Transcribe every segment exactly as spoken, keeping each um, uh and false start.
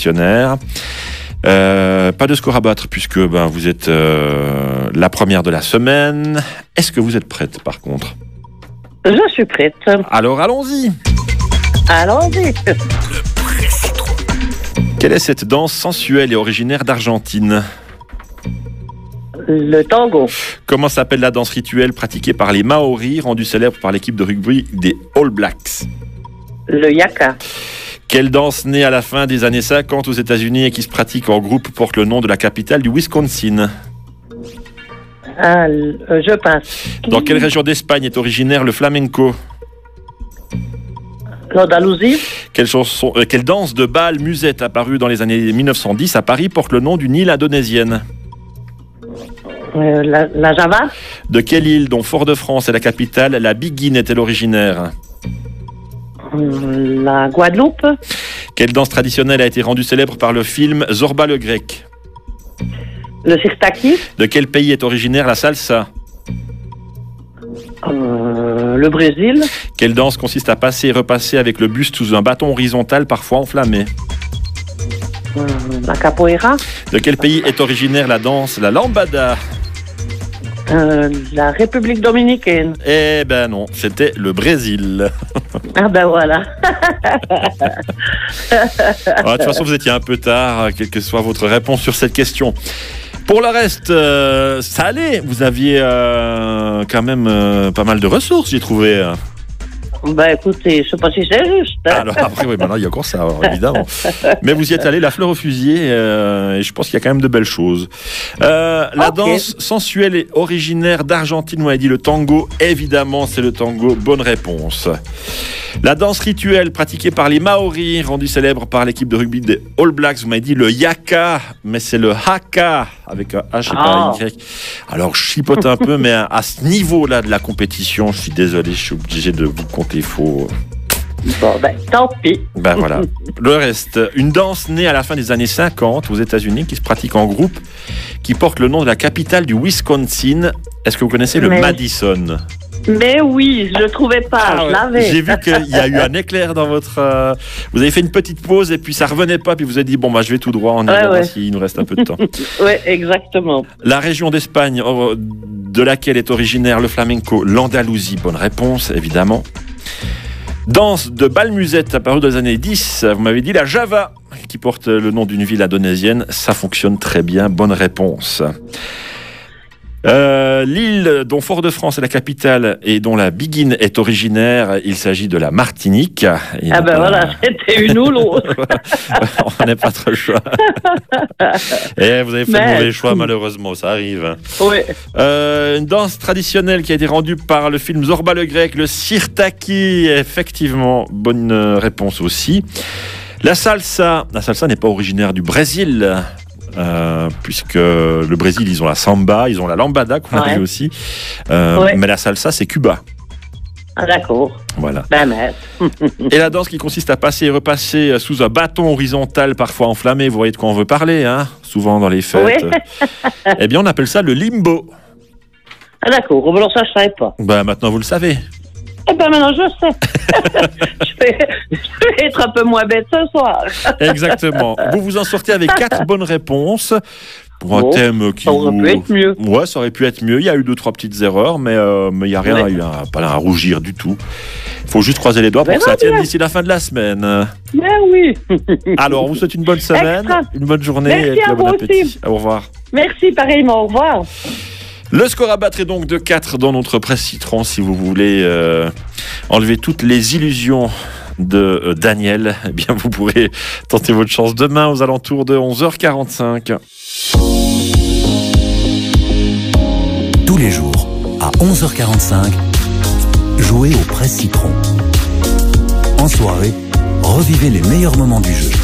questionnaire. Euh, pas de score à battre puisque ben, vous êtes euh, la première de la semaine. Est-ce que vous êtes prête par contre ? Je suis prête. Alors allons-y. Allons-y. Quelle est cette danse sensuelle et originaire d'Argentine ? Le tango. Comment s'appelle la danse rituelle pratiquée par les Maoris, rendue célèbre par l'équipe de rugby des All Blacks ? Le yaka. Quelle danse née à la fin des années cinquante aux États-Unis et qui se pratique en groupe porte le nom de la capitale du Wisconsin ? Ah, je passe. Dans quelle région d'Espagne est originaire le flamenco ? L'Andalousie. Quelle, chanson, euh, quelle danse de bal musette apparue dans les années mille neuf cent dix à Paris porte le nom d'une île indonésienne ? Euh, la, la Java. De quelle île, dont Fort-de-France est la capitale, la Biguine est-elle originaire ? La Guadeloupe. Quelle danse traditionnelle a été rendue célèbre par le film Zorba le Grec ? Le sirtaki. De quel pays est originaire la salsa ? Euh, le Brésil. Quelle danse consiste à passer et repasser avec le buste sous un bâton horizontal parfois enflammé ? Euh, la capoeira. De quel pays est originaire la danse la lambada ? Euh, la République dominicaine. Eh ben non, c'était le Brésil. Ah ben voilà. Alors, de toute façon, vous étiez un peu tard, quelle que soit votre réponse sur cette question. Pour le reste, euh, ça allait. Vous aviez euh, quand même euh, pas mal de ressources, j'ai trouvé. Ben écoutez, je sais pas si c'est juste. Hein. Alors après, oui, maintenant il y a encore ça, alors, évidemment. Mais vous y êtes allé, la fleur au fusier, euh, et je pense qu'il y a quand même de belles choses. Euh, la okay. danse sensuelle et originaire d'Argentine, vous m'avez dit le tango. Évidemment, c'est le tango. Bonne réponse. La danse rituelle pratiquée par les Maoris, rendue célèbre par l'équipe de rugby des All Blacks, vous m'avez dit le yaka, mais c'est le haka, avec un H et pas un Y. Alors, je chipote un peu, mais à, à ce niveau-là de la compétition, je suis désolé, je suis obligé de vous compter faux. Bon, ben, tant pis. Ben voilà. Le reste, une danse née à la fin des années cinquante aux États-Unis, qui se pratique en groupe, qui porte le nom de la capitale du Wisconsin. Est-ce que vous connaissez le mais... Madison ? Mais oui, je ne le trouvais pas, ah, je l'avais. J'ai vu qu'il y a eu un éclair dans votre... Euh, vous avez fait une petite pause et puis ça ne revenait pas, puis vous avez dit, bon, bah, je vais tout droit, on y ouais, ouais. s'il nous reste un peu de temps. Oui, exactement. La région d'Espagne de laquelle est originaire le flamenco, l'Andalousie, bonne réponse, évidemment. Danse de bal musette apparue dans les années dix, vous m'avez dit la Java, qui porte le nom d'une ville indonésienne, ça fonctionne très bien, bonne réponse. Euh, l'île dont Fort-de-France est la capitale et dont la Biguine est originaire, il s'agit de la Martinique. Et ah ben voilà, la... c'était une ou l'autre. On n'est pas trop le choix. Et vous avez fait Mais... le mauvais choix, malheureusement, ça arrive. Oui. Euh, une danse traditionnelle qui a été rendue par le film Zorba le Grec, le sirtaki, effectivement, bonne réponse aussi. La salsa, la salsa n'est pas originaire du Brésil. Euh, puisque le Brésil, ils ont la samba, ils ont la lambada qu'on a ouais. vu aussi, euh, ouais. mais la salsa, c'est Cuba. Ah, d'accord. Voilà. Ben, mais... Et la danse qui consiste à passer et repasser sous un bâton horizontal, parfois enflammé, vous voyez de quoi on veut parler, hein, souvent dans les fêtes. Oui. Eh bien, on appelle ça le limbo. Ah, d'accord. Bon, alors ça, je ne savais pas. Ben, maintenant, vous le savez. Eh bien, maintenant, je sais. je, vais, je vais être un peu moins bête ce soir. Exactement. Vous vous en sortez avec quatre bonnes réponses pour un bon, thème qui... Ça aurait vous... pu être mieux. Ouais, ça aurait pu être mieux. Il y a eu deux, trois petites erreurs, mais euh, il n'y a rien, il n'y a pas là à rougir du tout. Il faut juste croiser les doigts pour mais que ça tienne d'ici la fin de la semaine. Mais oui. Alors, on vous souhaite une bonne semaine, Extra. une bonne journée. Merci et à bon vous appétit. aussi. Au revoir. Merci, pareillement. Au revoir. Le score à battre est donc de quatre dans notre presse citron. Si vous voulez euh, enlever toutes les illusions de euh, Daniel, eh bien vous pourrez tenter votre chance demain aux alentours de onze heures quarante-cinq. Tous les jours, à onze heures quarante-cinq, jouez au presse citron. En soirée, revivez les meilleurs moments du jeu.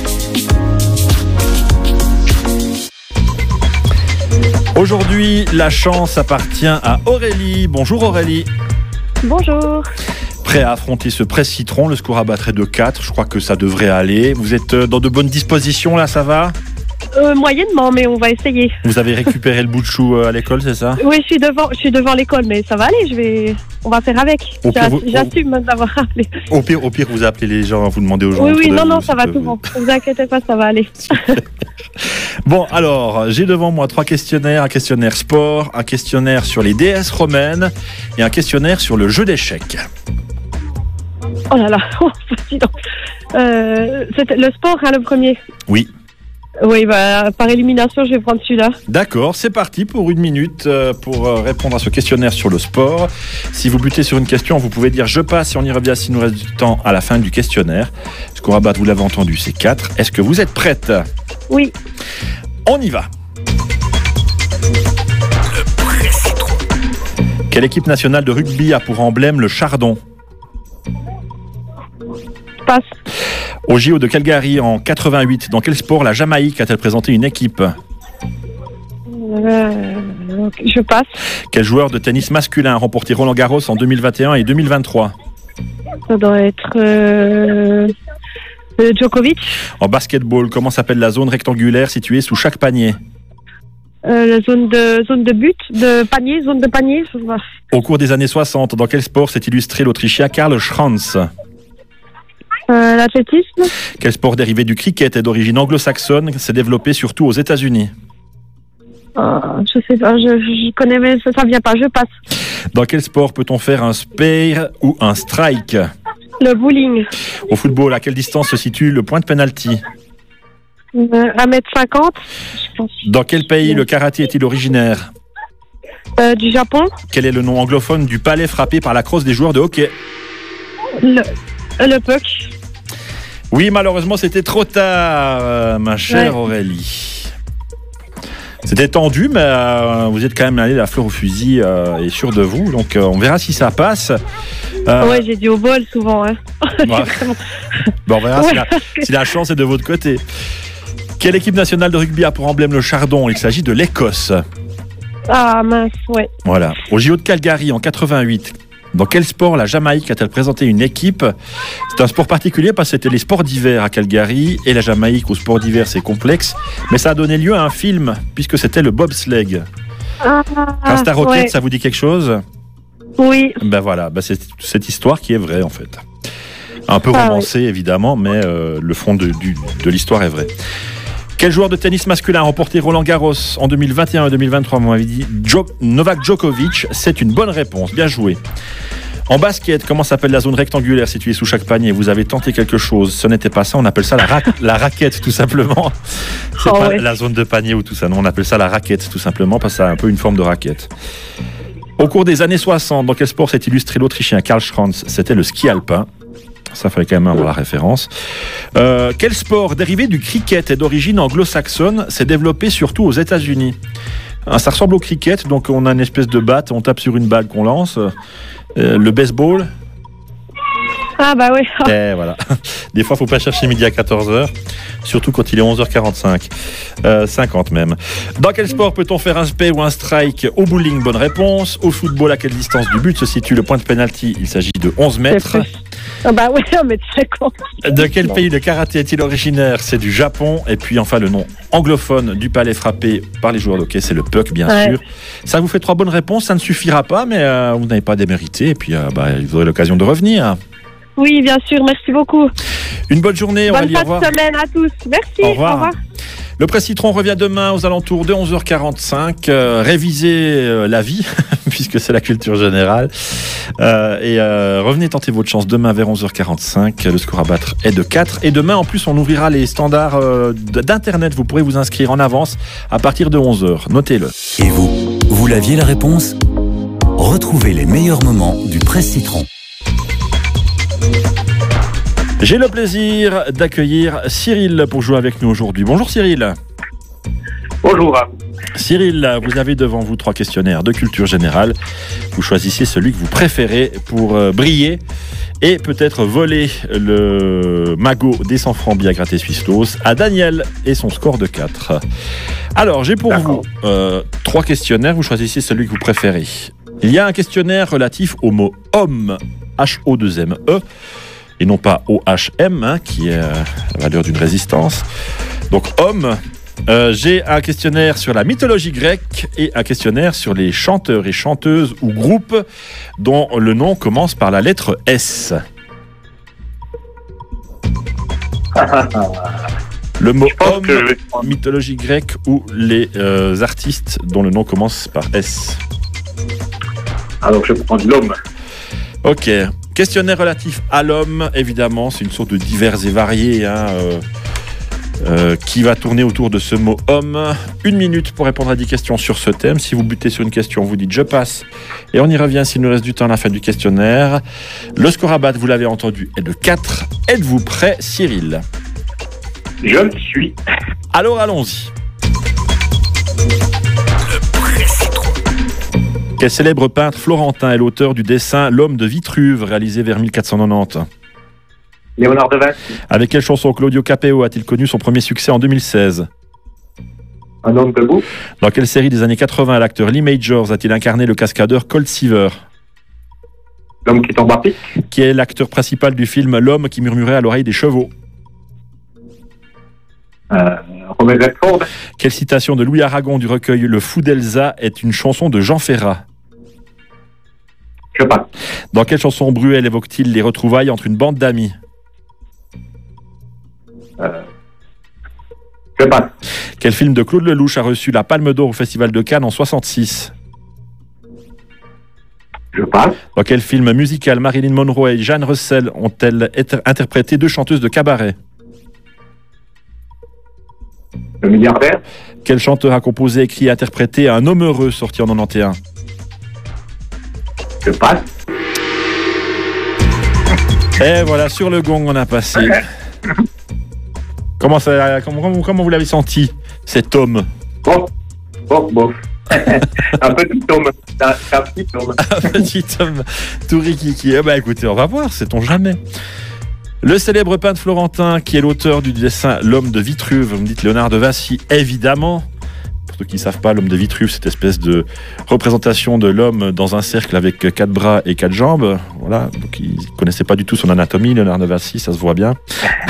Aujourd'hui, la chance appartient à Aurélie. Bonjour Aurélie. Bonjour. Prêt à affronter ce presse citron, le score à battre est de quatre. Je crois que ça devrait aller. Vous êtes dans de bonnes dispositions là, ça va ? euh, Moyennement, mais on va essayer. Vous avez récupéré le bout de chou à l'école, c'est ça? Oui, je suis devant, je suis devant l'école, mais ça va aller. Je vais, on va faire avec. Au pire, vous- J'assume d'avoir appelé. Au pire, au pire, vous appelez les gens, vous demandez aux gens. Oui, autour oui, de non, vous, non, si ça va peuvent- tout bon. Ne vous inquiétez pas, ça va aller. Bon, alors, j'ai devant moi trois questionnaires. Un questionnaire sport, un questionnaire sur les déesses romaines et un questionnaire sur le jeu d'échecs. Oh là là, oh, dis donc. Euh, c'était le sport, hein, le premier. Oui. Oui, bah, par élimination, je vais prendre celui-là. D'accord, c'est parti pour une minute euh, pour euh, répondre à ce questionnaire sur le sport. Si vous butez sur une question, vous pouvez dire je passe et on y revient s'il nous reste du temps à la fin du questionnaire. Score à battre, vous l'avez entendu, c'est quatre. Est-ce que vous êtes prête? Oui. On y va. Quelle équipe nationale de rugby a pour emblème le chardon? Passe. Au J O de Calgary en quatre-vingt-huit, dans quel sport la Jamaïque a-t-elle présenté une équipe? Euh, je passe. Quel joueur de tennis masculin a remporté Roland Garros en deux mille vingt et un et deux mille vingt-trois? Ça doit être euh, euh, Djokovic. En basketball, comment s'appelle la zone rectangulaire située sous chaque panier? Euh, la zone de zone de but, de panier, zone de panier. Je sais pas. Au cours des années soixante, dans quel sport s'est illustré l'Autrichien Karl Schranz? Euh, L'athlétisme. Quel sport dérivé du cricket est d'origine anglo-saxonne, s'est développé surtout aux États-Unis? Euh, je sais pas, je, je connais, mais ça, ça vient pas. Je passe. Dans quel sport peut-on faire un spare ou un strike? Le bowling. Au football, à quelle distance se situe le point de penalty? Euh, un mètre cinquante. Je pense. Dans quel pays le karaté est-il originaire? Euh, du Japon. Quel est le nom anglophone du palais frappé par la crosse des joueurs de hockey? Le, le puck. Oui, malheureusement, c'était trop tard, euh, ma chère Ouais. Aurélie. C'était tendu, mais euh, vous êtes quand même allé la fleur au fusil euh, et sûr de vous. Donc, euh, on verra si ça passe. Euh, Ouais, j'ai dit au vol souvent. Hein. ouais. Bon, on verra Ouais. si, la, si la chance est de votre côté. Quelle équipe nationale de rugby a pour emblème le chardon? Il s'agit de l'Écosse. Ah mince, ouais. Voilà. Au J O de Calgary en quatre-vingt-huit, dans quel sport la Jamaïque a-t-elle présenté une équipe? C'est un sport particulier parce que c'était les sports d'hiver à Calgary et la Jamaïque au sport d'hiver c'est complexe, mais ça a donné lieu à un film puisque c'était le bobsleigh. Ah, Rasta Rocket, ouais. ça vous dit quelque chose? Oui. Ben voilà, ben c'est cette histoire qui est vraie en fait. Un peu Ah, romancée évidemment, mais euh, le fond de, du- de l'histoire est vrai. Quel joueur de tennis masculin a remporté Roland Garros en deux mille vingt et un et deux mille vingt-trois? Vous m'avez dit Jo- Novak Djokovic. C'est une bonne réponse. Bien joué. En basket, comment s'appelle la zone rectangulaire située sous chaque panier? Vous avez tenté quelque chose. Ce n'était pas ça. On appelle ça la, ra- la raquette, tout simplement. C'est Oh, pas ouais. la zone de panier ou tout ça. Non, on appelle ça la raquette, tout simplement, parce que ça a un peu une forme de raquette. Au cours des années soixante, dans quel sport s'est illustré l'Autrichien Karl Schranz? C'était le ski alpin. Ça fallait quand même avoir la référence. Euh, quel sport dérivé du cricket et d'origine anglo-saxonne s'est développé surtout aux États-Unis? Ah, ça ressemble au cricket, donc on a une espèce de batte, on tape sur une balle qu'on lance. Euh, le baseball, Ah bah oui. et voilà. Des fois, il ne faut pas chercher midi à quatorze heures, surtout quand il est onze heures quarante-cinq, euh, cinquante même. Dans quel sport peut-on faire un spare ou un strike? Au bowling, bonne réponse. Au football, à quelle distance du but se situe le point de penalty? Il s'agit de onze mètres. Ah bah oui, un mètre cinquante. De quel pays le karaté est-il originaire? C'est du Japon. Et puis enfin, le nom anglophone du palais frappé par les joueurs de hockey, c'est le puck, bien Ouais. sûr. Ça vous fait trois bonnes réponses. Ça ne suffira pas, mais euh, vous n'avez pas démérité. Et puis, euh, bah, vous aurez l'occasion de revenir. Oui, bien sûr, merci beaucoup. Une bonne journée. Bonne Aurélie, au fin de revoir. semaine à tous. Merci. Au revoir. Le Presse Citron revient demain aux alentours de onze heures quarante-cinq. Euh, révisez euh, la vie, puisque c'est la culture générale. Euh, et euh, revenez tenter votre chance demain vers onze heures quarante-cinq. Le score à battre est de quatre. Et demain, en plus, on ouvrira les standards euh, d'Internet. Vous pourrez vous inscrire en avance à partir de onze heures. Notez-le. Et vous, vous l'aviez la réponse? Retrouvez les meilleurs moments du Presse Citron. J'ai le plaisir d'accueillir Cyril pour jouer avec nous aujourd'hui. Bonjour Cyril. Bonjour. Cyril, vous avez devant vous trois questionnaires de culture générale. Vous choisissez celui que vous préférez pour euh, briller et peut-être voler le magot des cent francs billets grattés Swisslos à Daniel et son score de quatre. Alors, j'ai pour D'accord. vous euh, trois questionnaires. Vous choisissez celui que vous préférez. Il y a un questionnaire relatif au mot homme, H O deux M E, et non pas O H M, hein, qui est euh, la valeur d'une résistance. Donc homme, Euh, j'ai un questionnaire sur la mythologie grecque et un questionnaire sur les chanteurs et chanteuses ou groupes dont le nom commence par la lettre S. Le mot homme, vais... mythologie grecque ou les euh, artistes dont le nom commence par S. Alors je prends l'homme. Ok. Questionnaire relatif à l'homme, évidemment, c'est une sorte de divers et variés hein, euh, euh, qui va tourner autour de ce mot homme. Une minute pour répondre à dix questions sur ce thème. Si vous butez sur une question, vous dites je passe. Et on y revient s'il nous reste du temps à la fin du questionnaire. Le score à battre, vous l'avez entendu, est de quatre. Êtes-vous prêt, Cyril ? Je le suis. Alors allons-y. Quel célèbre peintre florentin est l'auteur du dessin L'homme de Vitruve, réalisé vers mille quatre cent quatre-vingt-dix ? Léonard de Vinci. Avec quelle chanson Claudio Capeo a-t-il connu son premier succès en deux mille seize ? Un homme debout. Dans quelle série des années quatre-vingts l'acteur Lee Majors a-t-il incarné le cascadeur Colt Seaver ? L'homme qui tombe à pic. Qui est l'acteur principal du film L'homme qui murmurait à l'oreille des chevaux ? Euh, Robert Redford. Quelle citation de Louis Aragon du recueil Le Fou d'Elsa est une chanson de Jean Ferrat ? Je passe. Dans quelle chanson Bruel évoque-t-il les retrouvailles entre une bande d'amis ? Euh, je passe. Quel film de Claude Lelouch a reçu la Palme d'Or au Festival de Cannes en soixante-six ? Je passe. Dans quel film musical Marilyn Monroe et Jane Russell ont-elles interprété deux chanteuses de cabaret ? Le milliardaire. Quel chanteur a composé, écrit et interprété Un homme heureux sorti en quatre-vingt-onze ? Je passe. Et voilà, sur le gong, on a passé. Comment, ça, comment, comment vous l'avez senti, cet homme ? Bof, bof, bof. Un petit homme. Un, un petit homme. Un petit homme tout rikiki. Eh ben, écoutez, on va voir, sait-on jamais. Le célèbre peintre florentin qui est l'auteur du dessin L'homme de Vitruve, vous me dites Léonard de Vinci, évidemment. Pour ceux qui ne savent pas, l'homme de Vitruve, cette espèce de représentation de l'homme dans un cercle avec quatre bras et quatre jambes. Voilà, donc il ne connaissait pas du tout son anatomie, Léonard de Vinci, ça se voit bien.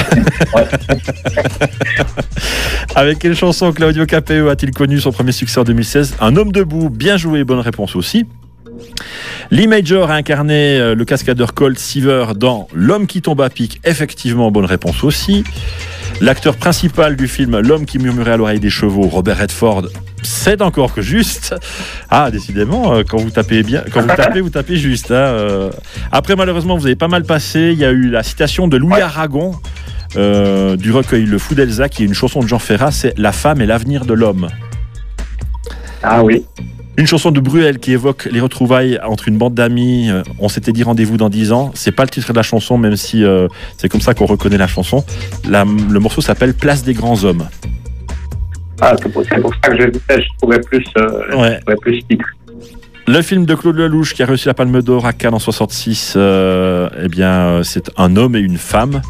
Avec quelle chanson Claudio Capeo a-t-il connu son premier succès en deux mille seize ? Un homme debout, bien joué, bonne réponse aussi. Lee Major a incarné euh, le cascadeur Colt Seaver dans L'homme qui tombe à pic, effectivement, bonne réponse aussi. L'acteur principal du film L'homme qui murmurait à l'oreille des chevaux, Robert Redford, c'est encore que juste. Ah, décidément, euh, quand vous tapez bien, quand vous tapez, vous tapez juste. Hein, euh. Après, malheureusement, vous avez pas mal passé. Il y a eu la citation de Louis ouais. Aragon euh, du recueil Le Fou d'Elsa, qui est une chanson de Jean Ferrat, c'est La femme et l'avenir de l'homme. Ah oui. Une chanson de Bruel qui évoque les retrouvailles entre une bande d'amis. Euh, on s'était dit rendez-vous dans dix ans. C'est pas le titre de la chanson, même si euh, c'est comme ça qu'on reconnaît la chanson. La, le morceau s'appelle Place des grands hommes. Ah, c'est pour, c'est pour ça que je, je trouvais plus, euh, ouais. je trouvais plus titre. Le film de Claude Lelouch qui a reçu la Palme d'Or à Cannes en soixante-six, euh, eh bien, c'est un homme et une femme.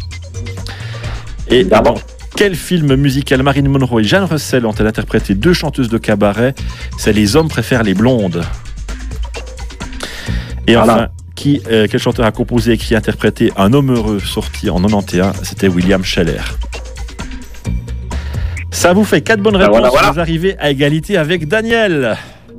Et d'abord. Quel film musical Marilyn Monroe et Jane Russell ont-elles interprété deux chanteuses de cabaret ? C'est Les hommes préfèrent les blondes. Et enfin, voilà. qui, euh, quel chanteur a composé, écrit, interprété Un homme heureux sorti en quatre-vingt-onze ? C'était William Scheller. Ça vous fait quatre bonnes réponses. Voilà, voilà. Vous arrivez à égalité avec Daniel.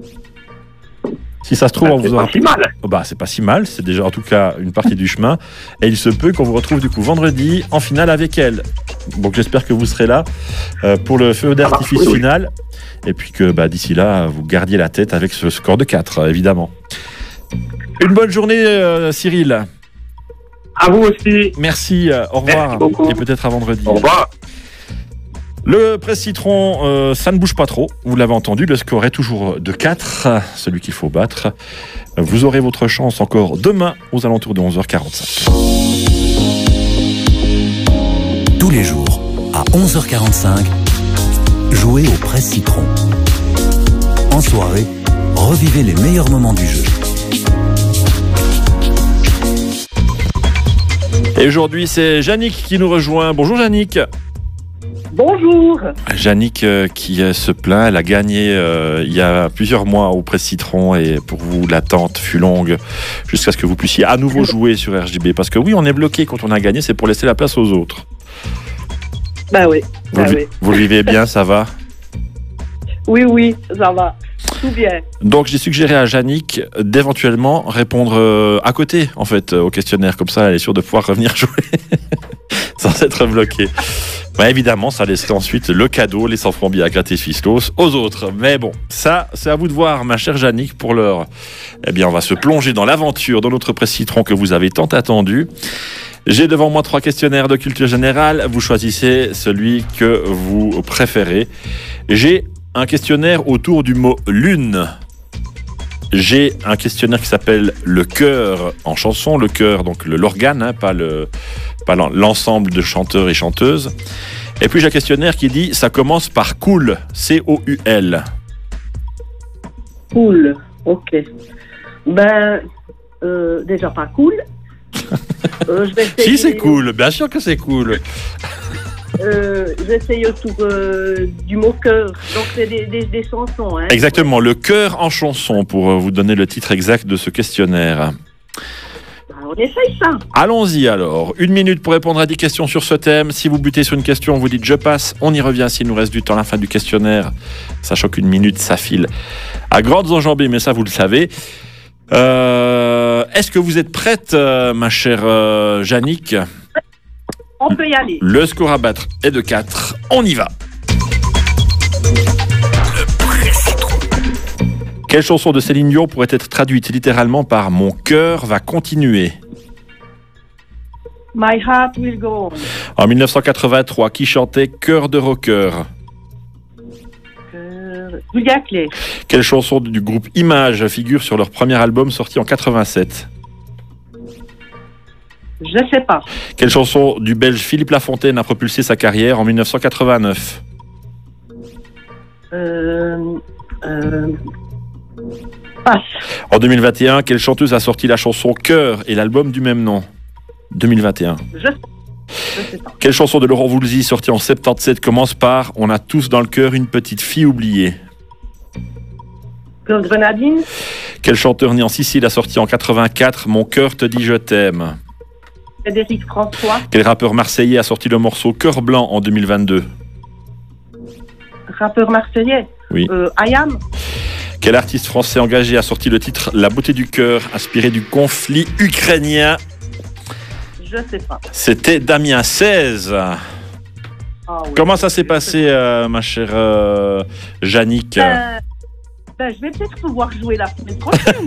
Si ça se trouve, bah, on vous aura... C'est pas si mal. Oh bah, c'est pas si mal, c'est déjà en tout cas une partie du chemin. Et il se peut qu'on vous retrouve du coup vendredi en finale avec elle. Donc j'espère que vous serez là euh, pour le feu d'artifice ah bah, oui, final. Oui. Et puis que bah, d'ici là, vous gardiez la tête avec ce score de quatre, évidemment. Une bonne journée, euh, Cyril. À vous aussi. Merci, euh, au revoir. Merci beaucoup. Et peut-être à vendredi. Au revoir. Le Presse Citron, euh, ça ne bouge pas trop, vous l'avez entendu, le score est toujours de quatre, celui qu'il faut battre. Vous aurez votre chance encore demain aux alentours de onze heures quarante-cinq. Tous les jours, à onze heures quarante-cinq, jouez au Presse Citron. En soirée, revivez les meilleurs moments du jeu. Et aujourd'hui, c'est Yannick qui nous rejoint. Bonjour Yannick. Bonjour. Yannick euh, qui euh, se plaint, elle a gagné euh, il y a plusieurs mois au Presse Citron et pour vous l'attente fut longue jusqu'à ce que vous puissiez à nouveau jouer sur R J B. Parce que oui, on est bloqué quand on a gagné, c'est pour laisser la place aux autres. Ben oui. Vous, Ben le, oui. vous le vivez bien, ça va? Oui, oui, ça va. Tout bien. Donc j'ai suggéré à Yannick d'éventuellement répondre euh, à côté, en fait, euh, au questionnaire. Comme ça, elle est sûre de pouvoir revenir jouer sans être bloquée. Bah, évidemment, ça laisserait ensuite le cadeau, les cent francs billets à gratter Fistos aux autres. Mais bon, ça, c'est à vous de voir, ma chère Yannick, pour l'heure. Eh bien, on va se plonger dans l'aventure, dans notre presse citron que vous avez tant attendu. J'ai devant moi trois questionnaires de culture générale. Vous choisissez celui que vous préférez. J'ai un questionnaire autour du mot lune. J'ai un questionnaire qui s'appelle le chœur en chanson. Le chœur, donc le, l'organe, hein, pas, le, pas l'ensemble de chanteurs et chanteuses. Et puis j'ai un questionnaire qui dit ça commence par cool. C O U L. Cool. Ok. Ben, euh, déjà pas cool. Euh, je vais essayer... Si, c'est cool. Bien sûr que c'est cool. Euh, J'essaye autour euh, du mot cœur. Donc, c'est des, des, des chansons. Hein. Exactement, le chœur en chanson, pour vous donner le titre exact de ce questionnaire. On essaye ça. Allons-y alors. Une minute pour répondre à dix questions sur ce thème. Si vous butez sur une question, vous dites je passe. On y revient s'il nous reste du temps à la fin du questionnaire. Sachant qu'une minute, ça file à grandes enjambées, mais ça, vous le savez. Euh, Est-ce que vous êtes prête, euh, ma chère euh, Yannick ? On peut y aller. Le score à battre est de quatre. On y va. Quelle chanson de Céline Dion pourrait être traduite littéralement par « Mon cœur va continuer » ? My heart will go on. En mille neuf cent quatre-vingt-trois, qui chantait « Cœur de rocker » ? Euh, Julia Claire. Quelle chanson du groupe Image figure sur leur premier album sorti en quatre-vingt-sept ? Je sais pas. Quelle chanson du Belge Philippe Lafontaine a propulsé sa carrière en mille neuf cent quatre-vingt-neuf ? Euh, euh, passe. En deux mille vingt et un, quelle chanteuse a sorti la chanson « Cœur » et l'album du même nom ? deux mille vingt et un. Je sais. Je sais pas. Quelle chanson de Laurent Voulzy sortie en soixante-dix-sept commence par « On a tous dans le cœur une petite fille oubliée » ? Claude Grenadine. Quel chanteur né en Sicile a sorti en quatre-vingt-quatre « Mon cœur te dit je t'aime » ? Frédéric François. Quel rappeur marseillais a sorti le morceau « Cœur blanc » en deux mille vingt-deux ? Rappeur marseillais. Oui. Euh, Ayam. Quel artiste français engagé a sorti le titre « La beauté du cœur » inspiré du conflit ukrainien ? Je sais pas. C'était Damien seize. Ah, ouais. Comment ça s'est Je passé, euh, ma chère euh, Yannick ? Euh, ben, je vais peut-être pouvoir jouer la semaine prochaine.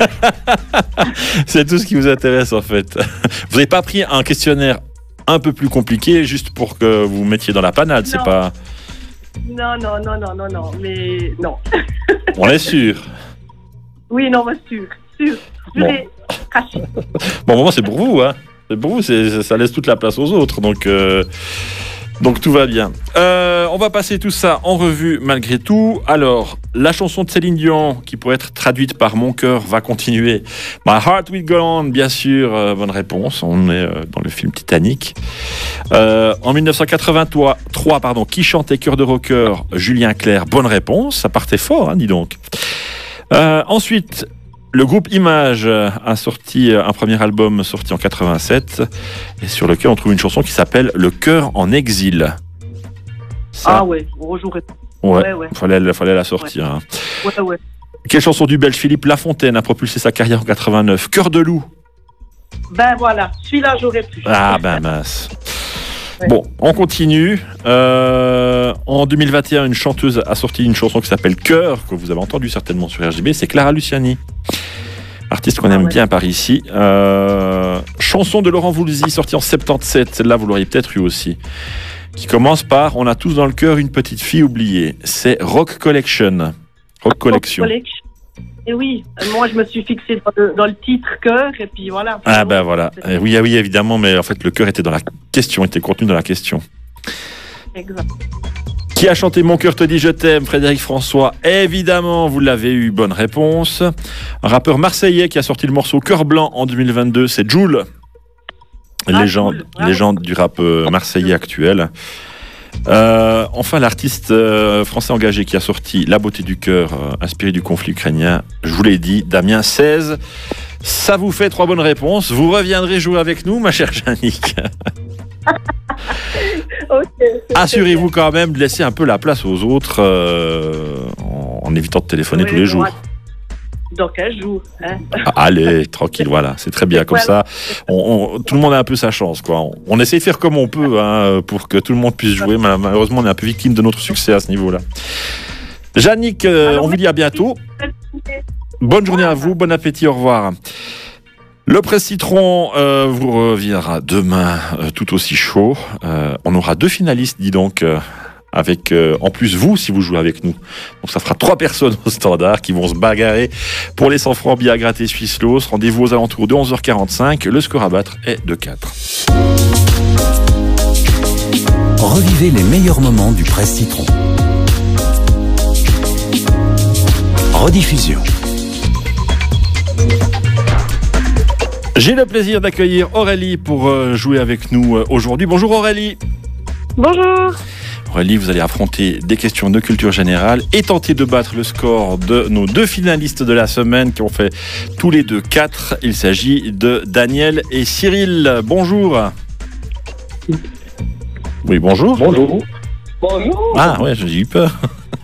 C'est tout ce qui vous intéresse, en fait. Vous n'avez pas pris un questionnaire un peu plus compliqué juste pour que vous mettiez dans la panade, c'est Non. pas... Non, non, non, non, non, non, mais non. On est sûr. Oui, non, mais sûr, sûr. Je Bon. vais cacher. Bon, moment, c'est pour vous, hein. C'est pour vous, c'est, ça laisse toute la place aux autres, donc... Euh... Donc tout va bien. Euh, on va passer tout ça en revue malgré tout. Alors, la chanson de Céline Dion, qui pourrait être traduite par « Mon cœur va continuer ». My Heart Will Go On, bien sûr, euh, bonne réponse. On est euh, dans le film Titanic. Euh, en mille neuf cent quatre-vingt-trois, pardon, qui chantait Cœur de rocker ? Julien Clerc, bonne réponse. Ça partait fort, hein, dis donc. Euh, ensuite... Le groupe Image a sorti un premier album sorti en quatre-vingt-sept et sur lequel on trouve une chanson qui s'appelle « Le cœur en exil ». Ça, Ah ouais, on rejouerait. ouais, ouais, ouais. Fallait, fallait la sortir. Hein. Ouais, ouais. Quelle chanson du Belge Philippe Lafontaine a propulsé sa carrière en quatre-vingt-neuf ? Cœur de loup. Ben voilà, celui-là j'aurais pu. Ah ben mince. Ouais. Bon, on continue. Euh, en deux mille vingt et un, une chanteuse a sorti une chanson qui s'appelle « Cœur », que vous avez entendu certainement sur R G B, c'est Clara Luciani. Artiste qu'on Ah aime ouais. bien par ici. Euh, chanson de Laurent Voulzy, sortie en soixante-dix-sept, celle-là vous l'auriez peut-être eu aussi, qui commence par « On a tous dans le cœur une petite fille oubliée ». C'est Rock Collection. Rock Collection. Collection. Et oui, moi je me suis fixé dans le, dans le titre cœur et puis voilà. Ah ben voilà. Eh oui, ah oui, évidemment, mais en fait le cœur était dans la question, était contenu dans la question. Exact. Qui a chanté « Mon cœur te dit je t'aime » ? Frédéric François. Évidemment, vous l'avez eu, bonne réponse. Un rappeur marseillais qui a sorti le morceau « Cœur blanc » en deux mille vingt-deux, c'est Jul. Ah, Légende, Jul, bravo. légende du rap euh, marseillais actuel. Euh, enfin, l'artiste euh, français engagé qui a sorti La beauté du cœur, euh, inspiré du conflit ukrainien, je vous l'ai dit, Damien seize. Ça vous fait trois bonnes réponses. Vous reviendrez jouer avec nous, ma chère Yannick. Okay, assurez-vous quand même de laisser un peu la place aux autres euh, en, en évitant de téléphoner oui, tous les jours. Donc un jour. Hein. Ah, allez, tranquille, voilà, c'est très bien comme Voilà. ça. On, on, tout le monde a un peu sa chance, quoi. On, on essaie de faire comme on peut hein, pour que tout le monde puisse jouer. Mais malheureusement, on est un peu victime de notre succès à ce niveau-là. Jannick, euh, Alors, on vous dit à bientôt. Bonne journée à vous, bon appétit, au revoir. Le Presse Citron euh, vous reviendra demain euh, tout aussi chaud. Euh, on aura deux finalistes, dis donc, euh, avec euh, en plus vous si vous jouez avec nous. Donc ça fera trois personnes au standard qui vont se bagarrer pour les cent francs billets à gratter Suisse Los. Rendez-vous aux alentours de onze heures quarante-cinq. Le score à battre est de quatre. Revivez les meilleurs moments du Presse Citron. Rediffusion. J'ai le plaisir d'accueillir Aurélie pour euh, jouer avec nous euh, aujourd'hui. Bonjour Aurélie. Bonjour. Aurélie, vous allez affronter des questions de culture générale et tenter de battre le score de nos deux finalistes de la semaine qui ont fait tous les deux quatre. Il s'agit de Daniel et Cyril. Bonjour. Oui, bonjour. Bonjour. Bonjour. Ah ouais, j'ai eu peur.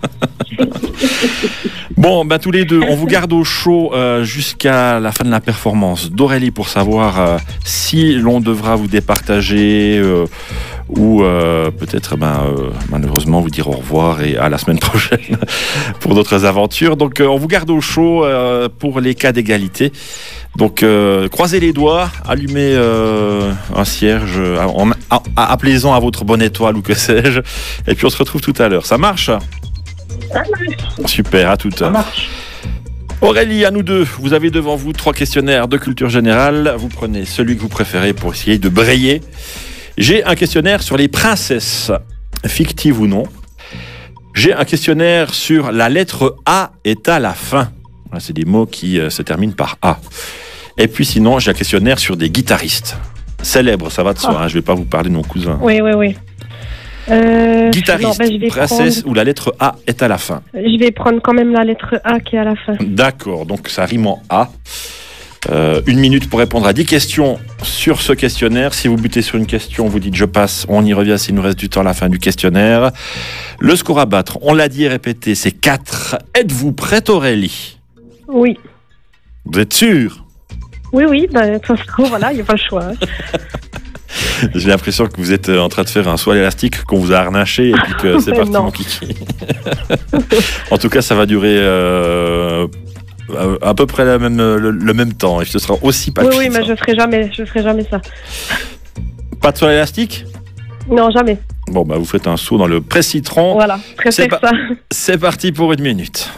Bon, ben tous les deux, on vous garde au chaud euh, jusqu'à la fin de la performance d'Aurélie pour savoir euh, si l'on devra vous départager euh, ou euh, peut-être ben, euh, malheureusement vous dire au revoir et à la semaine prochaine pour d'autres aventures. Donc euh, on vous garde au chaud euh, pour les cas d'égalité. Donc euh, croisez les doigts, allumez euh, un cierge, euh, en, en, appelez-en à votre bonne étoile ou que sais-je, et puis on se retrouve tout à l'heure. Ça marche ? Ça marche. Super, à toute heure. Ça marche. Aurélie, à nous deux, vous avez devant vous trois questionnaires de culture générale. Vous prenez celui que vous préférez pour essayer de brayer. J'ai un questionnaire sur les princesses, fictives ou non. J'ai un questionnaire sur la lettre A est à la fin. Voilà, c'est des mots qui euh, se terminent par A. Et puis sinon, j'ai un questionnaire sur des guitaristes. Célèbres, ça va de soi, Ah. hein, je ne vais pas vous parler de mon cousin. Oui, oui, oui. Euh, Guitariste, non, ben, je vais princesse prendre- où la lettre A est à la fin. Je vais prendre quand même la lettre A qui est à la fin. D'accord, donc ça rime en A. Euh, une minute pour répondre à dix questions sur ce questionnaire. Si vous butez sur une question, vous dites je passe, on y revient s'il nous reste du temps à la fin du questionnaire. Le score à battre, on l'a dit et répété, c'est quatre. Êtes-vous prête Aurélie ? Oui. Vous êtes sûre ? Oui, oui, ben, de toute façon, voilà, il n'y a pas le choix. hein. J'ai l'impression que vous êtes en train de faire un saut à l'élastique, qu'on vous a harnaché et puis que c'est Mais parti non. mon kiki. En tout cas, ça va durer euh, à peu près la même, le, le même temps et ce sera aussi Oui, palpitant. oui, mais je ferai jamais, je ferai jamais ça. Pas de saut à l'élastique ? Non, jamais. Bon, bah vous faites un saut dans le Presse Citron. Voilà, C'est préfère pas- ça. C'est parti pour une minute.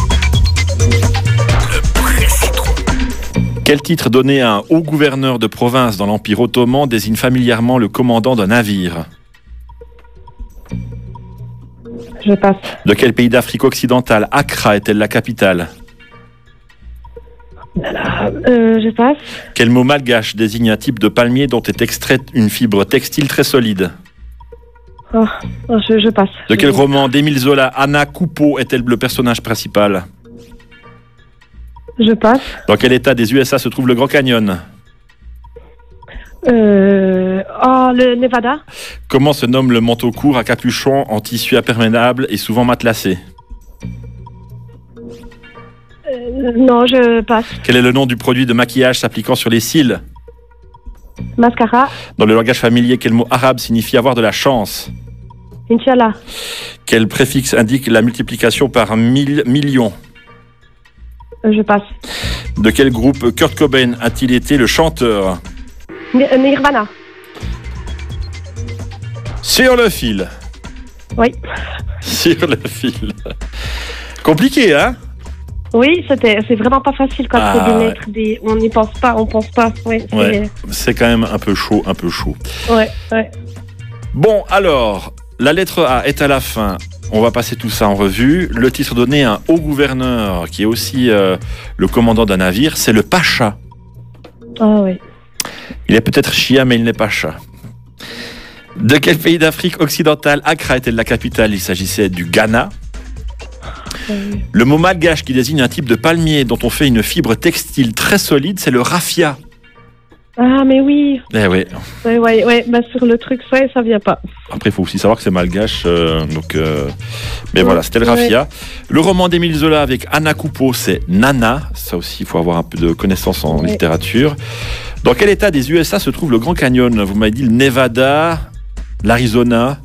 Quel titre donné à un haut gouverneur de province dans l'Empire ottoman désigne familièrement le commandant d'un navire ? Je passe. De quel pays d'Afrique occidentale Accra est-elle la capitale ? Euh, je passe. Quel mot malgache désigne un type de palmier dont est extraite une fibre textile très solide ? Oh, oh, je, je passe. De quel Je- roman d'Émile Zola Anna Coupeau est-elle le personnage principal ? Je passe. Dans quel état des U S A se trouve le Grand Canyon ? Euh... Oh, le Nevada. Comment se nomme le manteau court à capuchon en tissu imperméable et souvent matelassé ? Euh, non, je passe. Quel est le nom du produit de maquillage s'appliquant sur les cils ? Mascara. Dans le langage familier, quel mot arabe signifie avoir de la chance ? Inch'Allah. Quel préfixe indique la multiplication par mille millions ? Euh, Je passe. De quel groupe Kurt Cobain a-t-il été le chanteur ? Ni- euh, Nirvana. Sur le fil. Oui. Sur le fil. Compliqué, hein ? Oui, c'était, c'est vraiment pas facile quand Ah, c'est des ouais. lettres, des, on n'y pense pas, on pense pas. Oui, c'est- Ouais. C'est quand même un peu chaud, un peu chaud. ouais, ouais. Bon, alors, la lettre A est à la fin. On va passer tout ça en revue. Le titre donné à un haut gouverneur, qui est aussi euh, le commandant d'un navire, c'est le Pacha. Ah oui. Il est peut-être chia, mais il n'est pas chat. De quel pays d'Afrique occidentale Accra était la capitale ? Il s'agissait du Ghana. Euh, Le mot malgache qui désigne un type de palmier dont on fait une fibre textile très solide, c'est le raffia. Ah, mais oui. Eh oui. Ouais, ouais, ouais. Bah, sur le truc, ça, ça vient pas. Après, il faut aussi savoir que c'est malgache. Euh, donc, euh... Mais Ouais, voilà, c'était le raffia. ouais. Le roman d'Émile Zola avec Anna Coupeau, c'est Nana. Ça aussi, il faut avoir un peu de connaissances en Ouais. littérature. Dans quel état des U S A se trouve le Grand Canyon? Vous m'avez dit le Nevada, l'Arizona.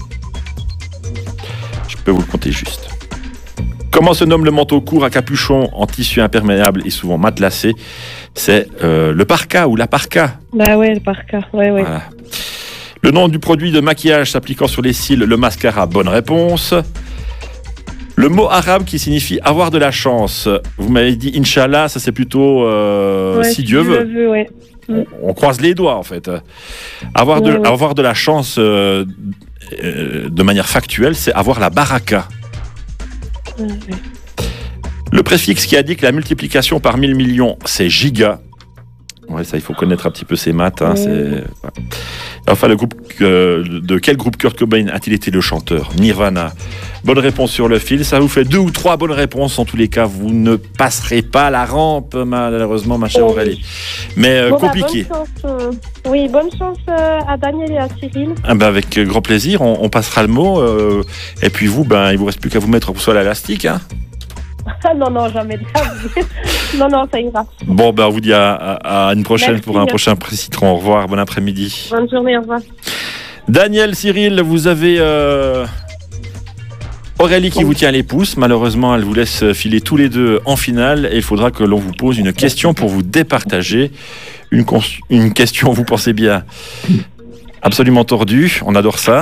Je peux vous le compter juste. Comment se nomme le manteau court à capuchon en tissu imperméable et souvent matelassé? C'est euh, le parka ou la parka. Bah ouais, le parka. Ouais, ouais. Voilà. Le nom du produit de maquillage s'appliquant sur les cils, le mascara, bonne réponse. Le mot arabe qui signifie avoir de la chance. Vous m'avez dit Inch'Allah, ça c'est plutôt euh, Ouais, si Dieu veut. ouais. On, on croise les doigts en fait. Avoir, de, Ouais, ouais. avoir de la chance euh, euh, de manière factuelle, c'est avoir la baraka. Ouais, ouais. Le préfixe qui indique la multiplication par mille millions, c'est giga. Ouais, ça, il faut connaître un petit peu ces maths. Hein, Ouais. c'est... ouais. Enfin, le groupe, euh, de quel groupe Kurt Cobain a-t-il été le chanteur? Nirvana. Bonne réponse sur le fil. Ça vous fait deux ou trois bonnes réponses. En tous les cas, vous ne passerez pas la rampe, malheureusement, ma chère Oh. Aurélie. Mais euh, Bon, bah, compliqué. bonne chance, euh, Oui, bonne chance euh, à Daniel et à Cyril. Ah ben, avec grand plaisir, on, on passera le mot. euh, et puis vous, ben, il vous reste plus qu'à vous mettre au sol à l'élastique. Hein. Ah non, non, jamais de la vie. Non, non, ça ira. Bon, ben, on vous dit à, à- à une prochaine Merci. pour un prochain Précitron. Au revoir, bon après-midi. Bonne journée, au revoir. Daniel, Cyril, vous avez euh, Aurélie qui vous tient les pouces. Malheureusement, elle vous laisse filer tous les deux en finale et il faudra que l'on vous pose une question pour vous départager. Une, cons- une question, vous pensez bien, absolument tordue. On adore ça.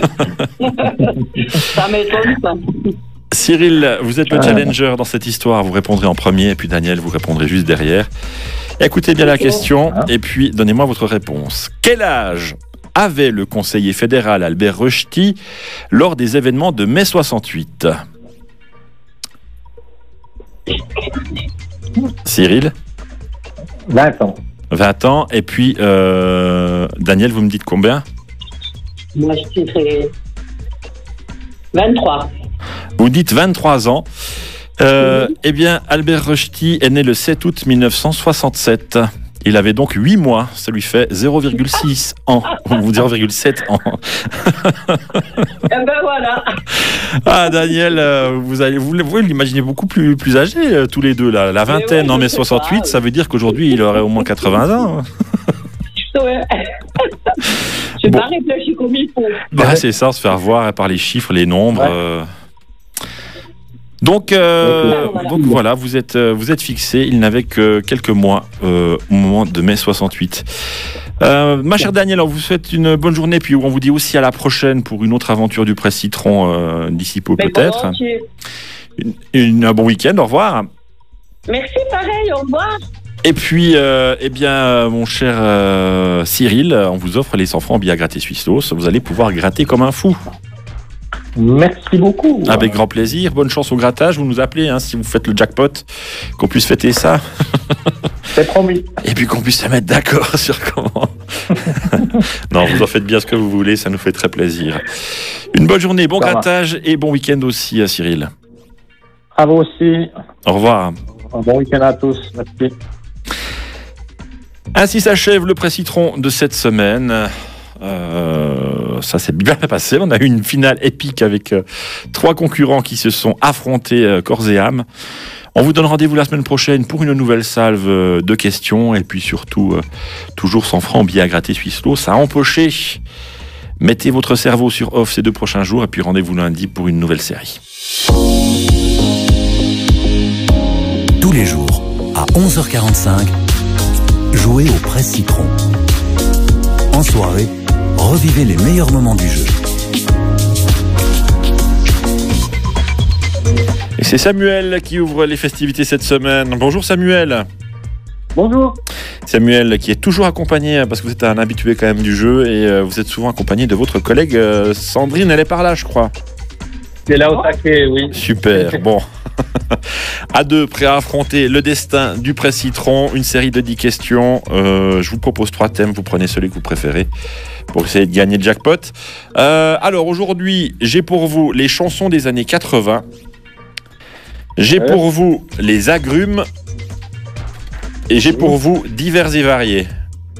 Ça m'étonne, ça. Cyril, vous êtes le challenger dans cette histoire. Vous répondrez en premier et puis Daniel, vous répondrez juste derrière. Écoutez bien la question et puis donnez-moi votre réponse. Quel âge avait le conseiller fédéral Albert Rushdie lors des événements de mai soixante-huit? Cyril, vingt ans. vingt ans. Et puis, euh, Daniel, vous me dites combien? Moi, je dirais vingt-trois. Vous dites vingt-trois ans. Euh, eh bien, Albert Rushdie est né le sept août mille neuf cent soixante-sept. Il avait donc huit mois. Ça lui fait zéro virgule six ans. Ou zéro virgule sept ans. Eh ben voilà. Ah, Daniel, euh, vous allez, vous, vous l'imaginez beaucoup plus, plus âgé, euh, tous les deux. Là. La vingtaine ouais, en je mai sais soixante-huit, pas. ça veut dire qu'aujourd'hui, il aurait au moins quatre-vingts ans. Ouais. J'ai Bon. pas réfléchi comme il faut. Bah, c'est ça, se faire voir par les chiffres, les nombres. Ouais. euh. Donc, euh, Ouais, voilà. donc voilà, vous êtes, euh, vous êtes fixé. Il n'avait que quelques mois euh, au moment de mai soixante-huit. Euh, ma chère Danielle, on vous souhaite une bonne journée, puis on vous dit aussi à la prochaine pour une autre aventure du Presse Citron euh, d'ici peu Mais peut-être. volontiers. Une, une- un bon week-end, au revoir. Merci, pareil, au revoir. Et puis, euh, eh bien, euh, mon cher euh, Cyril, on vous offre les cent francs en billets à gratter Swisslos. Vous allez pouvoir gratter comme un fou. Merci beaucoup. Avec grand plaisir. Bonne chance au grattage. Vous nous appelez hein, si vous faites le jackpot, qu'on puisse fêter ça. C'est promis. Et puis qu'on puisse se mettre d'accord sur comment. Non, vous en faites bien ce que vous voulez. Ça nous fait très plaisir. Une bonne journée, bon Ça va. grattage et bon week-end aussi à Cyril. À vous aussi. Au revoir. Un bon week-end à tous. Merci. Ainsi s'achève le Presse-Citron de cette semaine. Euh, ça s'est bien passé. On a eu une finale épique avec euh, trois concurrents qui se sont affrontés euh, corps et âme. On vous donne rendez-vous la semaine prochaine pour une nouvelle salve euh, de questions et puis surtout euh, toujours cent francs en billets à gratter Swisslos à empocher. Mettez votre cerveau sur off ces deux prochains jours et puis rendez-vous lundi pour une nouvelle série. Tous les jours, à onze heures quarante-cinq, jouez au Presse Citron. En soirée, revivez les meilleurs moments du jeu. Et c'est Samuel qui ouvre les festivités cette semaine. Bonjour Samuel. Bonjour. Samuel qui est toujours accompagné, parce que vous êtes un habitué quand même du jeu, et euh, vous êtes souvent accompagné de votre collègue euh, Sandrine, elle est par là je crois. C'est là au taquet, oui. Super, bon. À deux, prêts à affronter le destin du Presse-Citron, une série de dix questions. Euh, je vous propose trois thèmes, vous prenez celui que vous préférez pour essayer de gagner le jackpot. Euh, alors aujourd'hui, j'ai pour vous les chansons des années quatre-vingts. J'ai Ouais. pour vous les agrumes. Et j'ai pour vous divers et variés.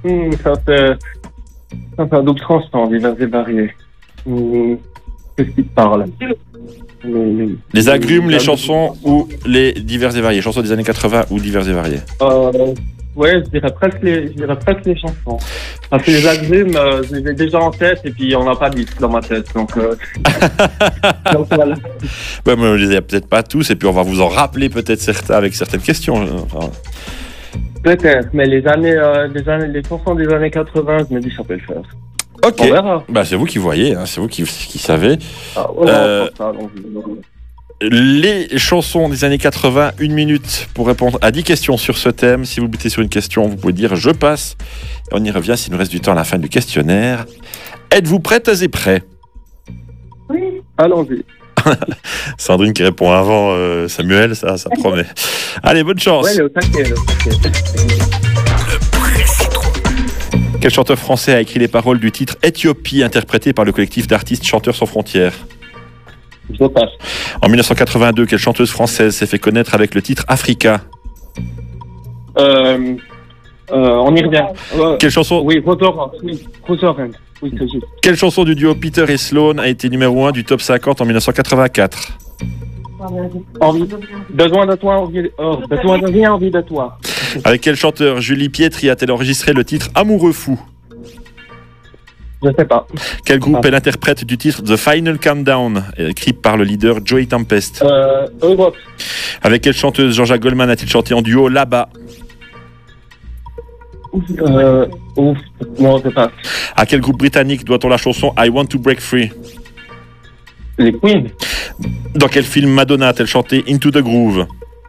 Hum, ça fait... Ça fait un double transport, divers et variés. Hum, Qu'est-ce qui te parle? Les, Les agrumes, les chansons ou les divers et variés? Chansons des années quatre-vingts ou divers et variés? Euh, ouais, je dirais presque les, je dirais presque les chansons. Parce que les agrumes, euh, je les ai déjà en tête et puis on n'a pas dit dans ma tête. Donc, euh... donc voilà. Ouais, mais on les a peut-être pas tous et puis on va vous en rappeler peut-être certains avec certaines questions. Enfin... Peut-être, mais les années, euh, les années, les chansons des années quatre-vingts, je me dis ça peut le faire. Ok. On verra. Bah, c'est vous qui voyez, hein, c'est vous qui, qui savez. Ah, ouais, Euh, non, ça, non, non, non. Les chansons des années quatre-vingts, une minute pour répondre à dix questions sur ce thème. Si vous butez sur une question, vous pouvez dire je passe. Et on y revient s'il nous reste du temps à la fin du questionnaire. Êtes-vous prêtes et prêts? Oui. Allons-y. Sandrine qui répond avant euh, Samuel, ça, ça promet. Allez, bonne chance. Ouais, le au taquet, le au taquet. Quel chanteur français a écrit les paroles du titre Éthiopie, interprété par le collectif d'artistes Chanteurs sans frontières? Je passe. En mille neuf cent quatre-vingt-deux, quelle chanteuse française s'est fait connaître avec le titre Africa? Euh, euh, on y revient. Euh, Quelle chanson, oui, Rosorant. Oui, Rosorant. Oui, c'est juste. quelle chanson du duo Peter et Sloan a été numéro un du top cinquante en mille neuf cent quatre-vingt-quatre? Envie. Besoin de toi, envie de... Oh, besoin de rien, envie de toi. Avec quel chanteur Julie Pietri a-t-elle enregistré le titre Amoureux fou? Je sais pas. Quel groupe Ah. est l'interprète du titre The Final Countdown, écrit par le leader Joey Tempest? Euh, Europe. Avec quelle chanteuse Jean-Jacques Goldman a-t-il chanté en duo Là-bas? Euh, ouf. Non, je passe. À quel groupe britannique doit-on la chanson I Want to Break Free? Les Queens. Dans quel film Madonna a-t-elle chanté Into the Groove?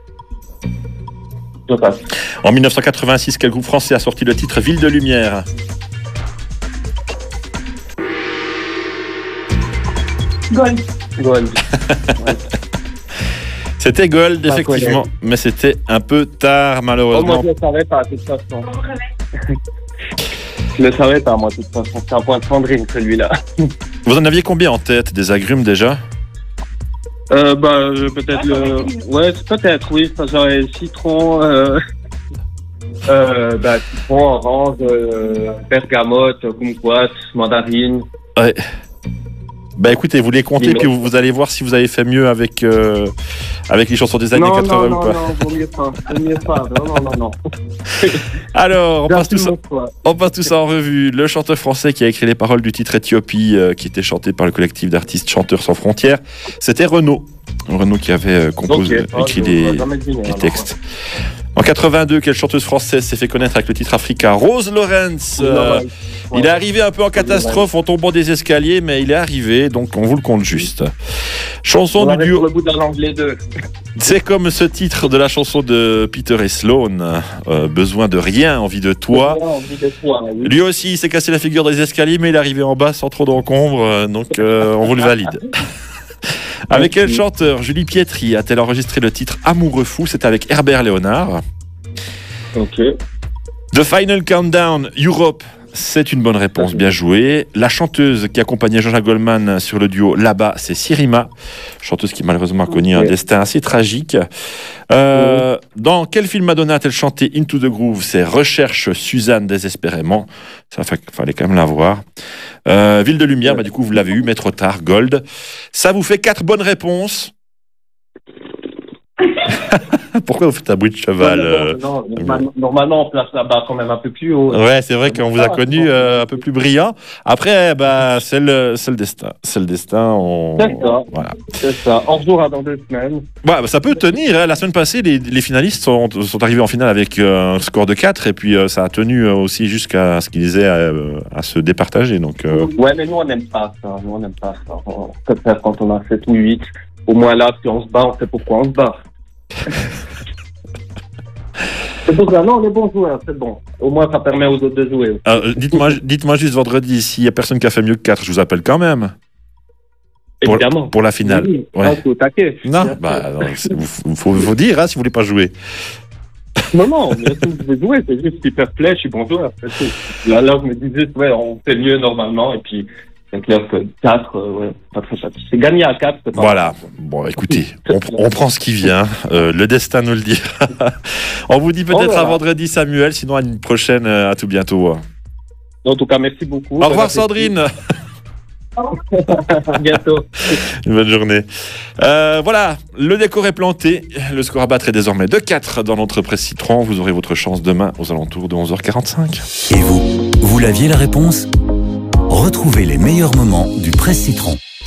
Je passe. En mille neuf cent quatre-vingt-six, quel groupe français a sorti le titre Ville de Lumière? Gold. Gold. C'était Gold, Pas effectivement, mais c'était un peu tard, Oh, malheureusement. moi, je le savais pas, de toute façon. Je le savais pas, moi, de toute façon. C'est un point de Sandrine, celui-là. Vous en aviez combien en tête, des agrumes déjà? Euh, bah, euh, peut-être le... Ouais, peut-être, oui. Ça, j'aurais citron, euh... euh, bah, citron, orange, euh, bergamote, kumquat, mandarine. Ouais. Bah écoutez, vous les comptez, Dis-moi. puis vous, vous allez voir si vous avez fait mieux avec, euh, avec les chansons des années non, quatre-vingts non, ou non, pas. non, vaut mieux pas. Vaut mieux pas. Non, non, non, non. Alors, on passe, tout ça, J'assume mon choix. on passe tout ça en revue. Le chanteur français qui a écrit les paroles du titre Éthiopie, euh, qui était chanté par le collectif d'artistes Chanteurs sans frontières, c'était Renaud. Renaud qui avait euh, composé, Ok. Ah, écrit je les, vais jamais deviner, les alors. textes. En quatre-vingt-deux, quelle chanteuse française s'est fait connaître avec le titre Africa? Rose Lawrence. euh, Ouais. Il est arrivé un peu en catastrophe en tombant des escaliers, mais il est arrivé, donc on vous le compte juste. Chanson On du avait duo. sur le bout de la langue les deux. C'est comme ce titre de la chanson de Peter et Sloan, euh, Besoin de rien, envie de toi. Ouais, envie de toi, oui. Lui aussi, il s'est cassé la figure des escaliers, mais il est arrivé en bas sans trop d'encombre, euh, donc euh, on vous le valide. Avec quel chanteur Julie Pietri a-t-elle enregistré le titre Amoureux fou? C'est avec Herbert Léonard. Ok. The Final Countdown, Europe. C'est une bonne réponse, bien joué. La chanteuse qui accompagnait Jean-Jacques Goldman sur le duo Là-bas, c'est Sirima, chanteuse qui malheureusement a connu un Ok. destin assez tragique. Euh, dans quel film Madonna a-t-elle chanté Into the Groove? C'est Recherche Suzanne désespérément. Ça fa- fallait quand même la voir. Euh, Ville de Lumière, bah, du coup vous l'avez eu, mais trop tard, Gold. Ça vous fait quatre bonnes réponses. Pourquoi vous faites un bruit de cheval euh Non, non, normalement, normalement, on place la barre quand même un peu plus haut. Ouais, c'est vrai qu'on vous a connu euh, un peu plus brillant. Après, bah, c'est le, c'est le destin. C'est le destin. On... C'est ça. Voilà. C'est ça. On rejouera dans deux semaines. Bah, ça peut tenir. Hein. La semaine passée, les, les finalistes sont, sont arrivés en finale avec euh, un score de quatre et puis euh, ça a tenu euh, aussi jusqu'à ce qu'ils aient à, à se départager. Donc, euh... Ouais, mais nous, on n'aime pas ça. Nous, on n'aime pas ça. On préfère quand on a sept ou huit. Au moins là, si on se bat, on sait pourquoi on se bat. C'est pour ça, non, on est bons joueurs, c'est bon. Au moins, ça permet aux autres de jouer. euh, dites-moi, dites-moi juste vendredi, s'il y a personne qui a fait mieux que quatre, je vous appelle quand même. Pour, Évidemment. pour la finale. Oui, Ouais. ah, c'est au taquet. Non, Bien bah, sûr. non, c'est- vous- faut, faut dire hein, si vous voulez pas jouer. Non, non, mais si vous pouvez jouer, c'est juste super play, je suis bon joueur. C'est tout. Là, là, je me disais, ouais, on fait mieux normalement, et puis c'est clair que quatre, euh, ouais, pas très facile. C'est gagné à quatre, c'est pas Voilà. Bon, écoutez, on, on prend ce qui vient. Euh, le destin nous le dira. On vous dit peut-être à vendredi, Samuel. Sinon, à une prochaine. À tout bientôt. En tout cas, merci beaucoup. Au revoir, Sandrine. À bientôt. Une bonne journée. Euh, voilà, le décor est planté. Le score à battre est désormais de quatre dans notre presse Citron. Vous aurez votre chance demain aux alentours de onze heures quarante-cinq. Et vous, vous l'aviez la réponse ? Retrouvez les meilleurs moments du Presse Citron.